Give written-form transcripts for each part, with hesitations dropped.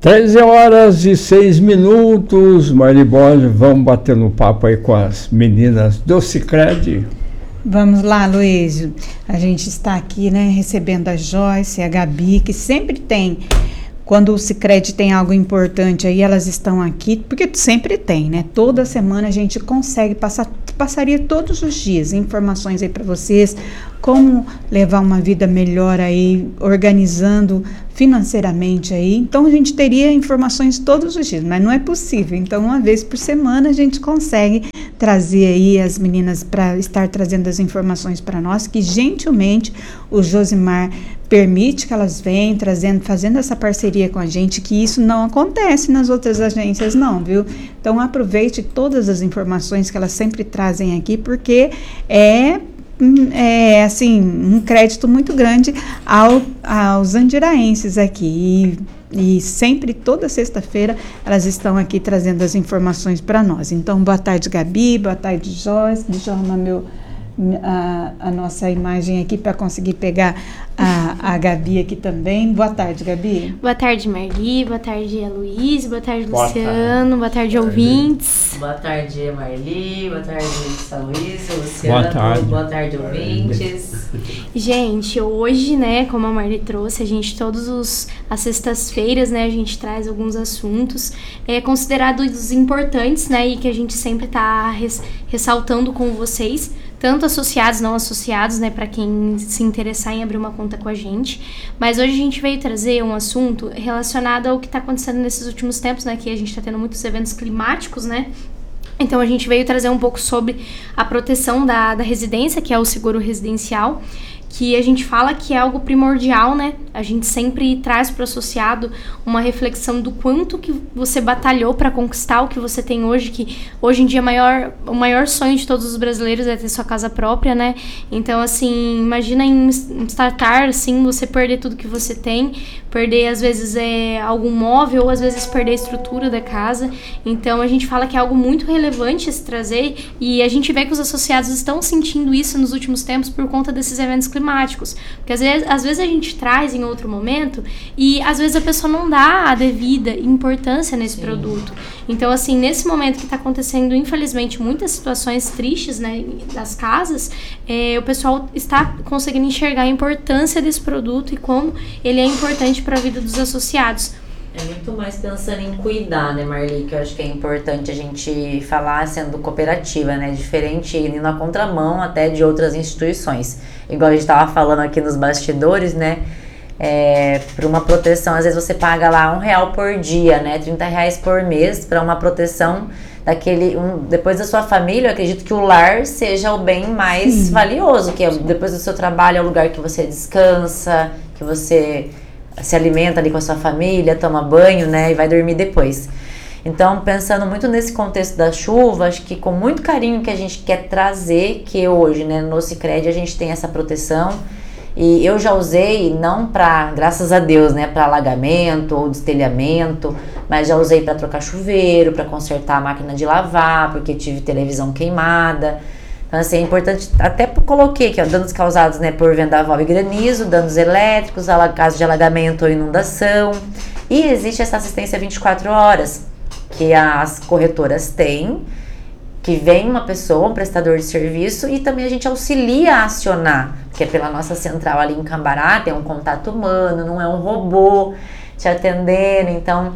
13h06, Marli Borges, vamos bater no papo aí com as meninas do Sicredi. Vamos lá, Luiz. A gente está aqui, né, recebendo a Joyce e a Gabi, que sempre tem, quando o Sicredi tem algo importante aí, elas estão aqui, porque sempre tem, né? Toda semana a gente consegue passaria todos os dias informações aí para vocês, como levar uma vida melhor aí, organizando financeiramente aí. Então a gente teria informações todos os dias, mas não é possível. Então uma vez por semana a gente consegue trazer aí as meninas para estar trazendo as informações para nós, que gentilmente o Josimar permite que elas venham trazendo, fazendo essa parceria com a gente, que isso não acontece nas outras agências não, viu? Então aproveite todas as informações que elas sempre trazem aqui, porque é assim, um crédito muito grande aos andiraenses aqui, e sempre, toda sexta-feira, elas estão aqui trazendo as informações para nós. Então, boa tarde, Gabi, boa tarde, Joyce. Deixa eu arrumar a nossa imagem aqui para conseguir pegar a Gabi aqui também. Boa tarde, Gabi. Boa tarde, Marli. Boa tarde, Luiz. Boa tarde, Luciano. Boa tarde, ouvintes. Boa tarde, Marli. Boa tarde, Luiz, Luciano. Boa tarde, ouvintes. Gente, hoje, né, como a Marli trouxe, a gente as sextas-feiras, né, a gente traz alguns assuntos considerados importantes, né, e que a gente sempre está ressaltando com vocês, tanto associados, não associados, né, para quem se interessar em abrir uma conta com a gente. Mas hoje a gente veio trazer um assunto relacionado ao que está acontecendo nesses últimos tempos, né, que a gente está tendo muitos eventos climáticos, né. Então a gente veio trazer um pouco sobre a proteção da residência, que é o seguro residencial, que a gente fala que é algo primordial, né? A gente sempre traz para o associado uma reflexão do quanto que você batalhou para conquistar o que você tem hoje, que hoje em dia o maior sonho de todos os brasileiros é ter sua casa própria, né? Então, assim, imagina em startar, assim, você perder tudo que você tem, perder, às vezes, algum móvel, ou às vezes perder a estrutura da casa. Então, a gente fala que é algo muito relevante se trazer, e a gente vê que os associados estão sentindo isso nos últimos tempos por conta desses eventos climáticos. Porque às vezes a gente traz em outro momento e às vezes a pessoa não dá a devida importância nesse produto. Então, assim, nesse momento que está acontecendo, infelizmente, muitas situações tristes, né, das casas, o pessoal está conseguindo enxergar a importância desse produto e como ele é importante para a vida dos associados. É muito mais pensando em cuidar, né, Marli? Que eu acho que é importante a gente falar sendo cooperativa, né? Diferente, indo na contramão até de outras instituições. Igual a gente estava falando aqui nos bastidores, né? Para uma proteção, às vezes você paga lá R$1 por dia, né? R$30 por mês para uma proteção depois da sua família. Eu acredito que o lar seja o bem mais valioso, que depois do seu trabalho é o lugar que você descansa, que você se alimenta ali com a sua família, toma banho, né, e vai dormir depois. Então, pensando muito nesse contexto da chuva, acho que com muito carinho que a gente quer trazer, que hoje, né, no Sicredi a gente tem essa proteção, e eu já usei, não para, graças a Deus, né, para alagamento ou destelhamento, mas já usei para trocar chuveiro, para consertar a máquina de lavar, porque tive televisão queimada. Então, assim, é importante, até coloquei aqui, ó, danos causados, né, por vendaval e granizo, danos elétricos, caso de alagamento ou inundação. E existe essa assistência 24 horas, que as corretoras têm, que vem uma pessoa, um prestador de serviço, e também a gente auxilia a acionar, que é pela nossa central ali em Cambará, tem um contato humano, não é um robô te atendendo. Então,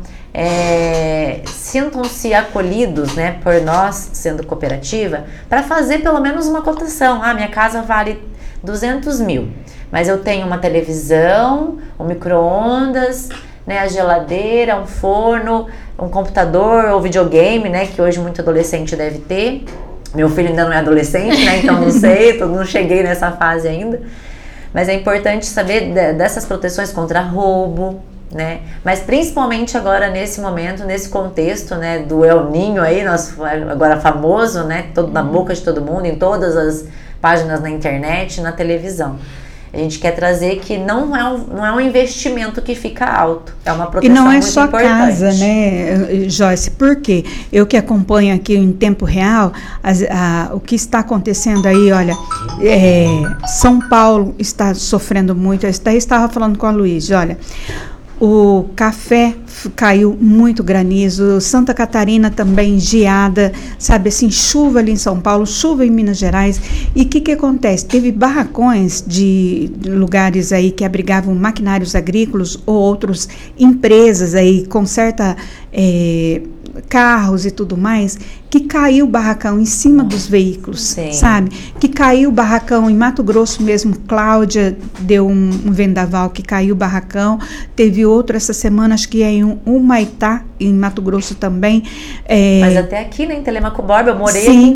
sintam-se acolhidos, né, por nós, sendo cooperativa, para fazer pelo menos uma cotação. Minha casa vale 200 mil, mas eu tenho uma televisão, um micro-ondas, né, a geladeira, um forno, um computador ou videogame, né, que hoje muito adolescente deve ter. Meu filho ainda não é adolescente, né, então não sei, não cheguei nessa fase ainda. Mas é importante saber dessas proteções contra roubo, né? Mas principalmente agora nesse momento, nesse contexto, né, do El Niño aí, agora famoso, né, todo na boca de todo mundo, em todas as páginas na internet, na televisão. A gente quer trazer que não é um investimento que fica alto, é uma proteção muito importante. E não é só casa, né, Joyce? Por quê? Eu que acompanho aqui em tempo real, o que está acontecendo aí, olha, São Paulo está sofrendo muito. Eu estava falando com a Luiz, olha, O Café caiu muito granizo, Santa Catarina também geada, sabe assim, chuva ali em São Paulo, chuva em Minas Gerais. E o que acontece? Teve barracões de lugares aí que abrigavam maquinários agrícolas ou outras empresas aí com certa carros e tudo mais, que caiu o barracão em cima dos veículos, Sim. sabe? Que caiu o barracão em Mato Grosso mesmo, Cláudia deu um vendaval que caiu o barracão, teve outro essa semana, acho que é em Humaitá, em Mato Grosso também. Mas até aqui, né, em Telemaco Borba, eu morei Sim. aqui em